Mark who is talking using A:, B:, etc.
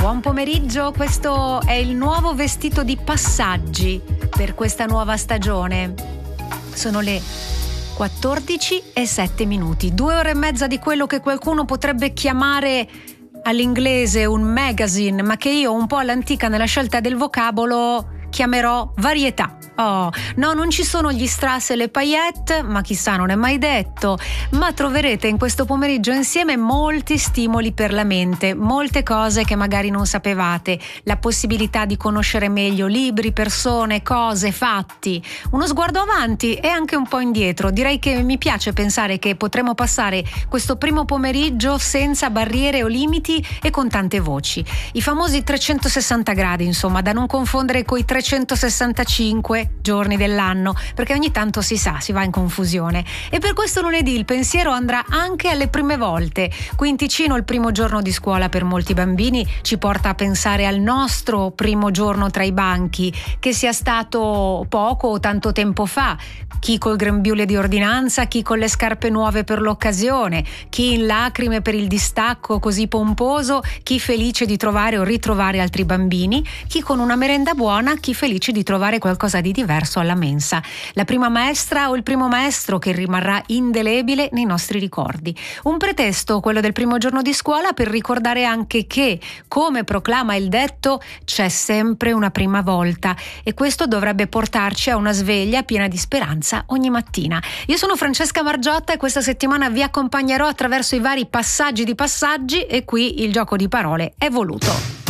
A: Buon pomeriggio, questo è il nuovo vestito di passaggi per questa nuova stagione. Sono le 14:07, 2 ore e mezza di quello che qualcuno potrebbe chiamare all'inglese un magazine, ma che io un po' all'antica nella scelta del vocabolo chiamerò varietà. Oh, no, non ci sono gli strass e le paillette, ma chissà, non è mai detto, ma troverete in questo pomeriggio insieme molti stimoli per la mente, molte cose che magari non sapevate, la possibilità di conoscere meglio libri, persone, cose, fatti, uno sguardo avanti e anche un po' indietro. Direi che mi piace pensare che potremo passare questo primo pomeriggio senza barriere o limiti e con tante voci. I famosi 360 gradi, insomma, da non confondere coi 365 giorni dell'anno, perché ogni tanto si va in confusione. E per questo lunedì il pensiero andrà anche alle prime volte. Qui in Ticino il primo giorno di scuola per molti bambini ci porta a pensare al nostro primo giorno tra i banchi, che sia stato poco o tanto tempo fa, chi col grembiule di ordinanza, chi con le scarpe nuove per l'occasione, chi in lacrime per il distacco così pomposo, chi felice di trovare o ritrovare altri bambini, chi con una merenda buona, chi felice di trovare qualcosa di diverso alla mensa, la prima maestra o il primo maestro che rimarrà indelebile nei nostri ricordi. Un pretesto, quello del primo giorno di scuola, per ricordare anche che, come proclama il detto, c'è sempre una prima volta, e questo dovrebbe portarci a una sveglia piena di speranza ogni mattina. Io sono Francesca Margiotta e questa settimana vi accompagnerò attraverso i vari passaggi di passaggi, e qui il gioco di parole è voluto.